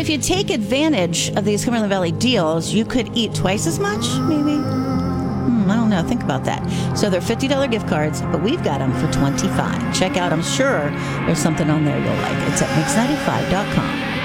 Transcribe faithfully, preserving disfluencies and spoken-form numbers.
if you take advantage of these Cumberland Valley deals, you could eat twice as much, maybe. Hmm, I don't know. Think about that. So they're fifty dollars gift cards, but we've got them for twenty-five dollars. Check out. I'm sure there's something on there you'll like. It's at mix ninety-five dot com.